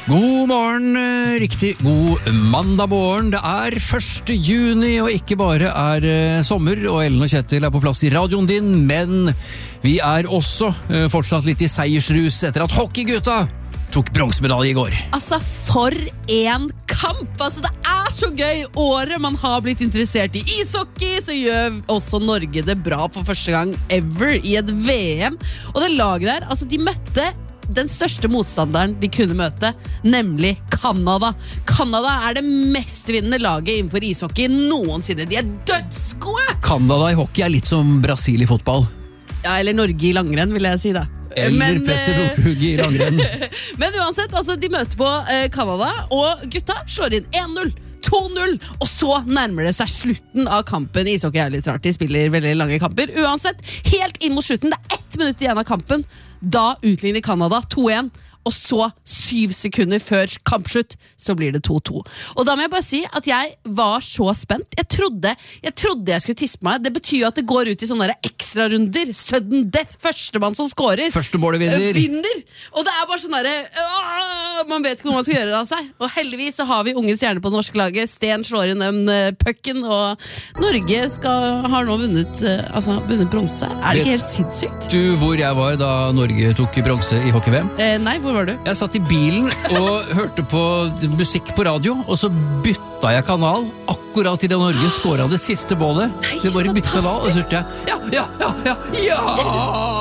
God morgen, riktig god mandag morgen. Det 1. juni, og ikke bare sommer, og Ellen og Kjetil på plass I radioen din, men vi også fortsatt litt I seiersrus etter at hockeygutta tok bronsemedalje I går. Altså, for en kamp! Altså, det så gøy! Året man har blitt interessert I ishockey, så gjør også Norge det bra for første gang ever I et VM. Og det laget der, altså, de møtte den største motstanderen de kunne møte, nemlig Kanada. Kanada det mestvinnende laget innenfor ishockey noensinne. De dødsgode! Kanada I hockey litt som Brasil I fotball. Ja, eller Norge I langrenn, vil jeg si da. Eller Petter Northug I langrenn. Men uansett, altså, de møter på Kanada, og gutta slår inn 1-0. 2-0, og så nærmer det seg slutten av kampen. Ishockey litt rart, de spiller veldig lange kamper. Uansett, helt inn mot slutten, det 1 minutt igjen av kampen. Da utligner Kanada 2-1, og så 7 sekunder før kampslutt så blir det 2-2. Og da må jeg bare si at jeg var så spent. Jeg trodde jeg skulle tisse meg. Det betyr jo at det går ut I sånne ekstra runder. Sudden death, førstemann som scorer. Første målet vinner. Og det bare sånn der, man vet ikke hvor man skal gjøre det av seg. Og heldigvis så har vi ungens hjerne på det norske laget. Sten slår inn den pucken, og Norge har nå vunnet bronse. Det ikke helt sinnssykt? Du, hvor jeg var da Norge tok bronse I hockey-VM? Nei, hvor var du? Jeg satt I bilen og hørte på musikk på radio, og så bytta jeg kanal akkurat I det Norge skåret det siste bålet. Det bare bytte kanal, og så hørte jeg ja!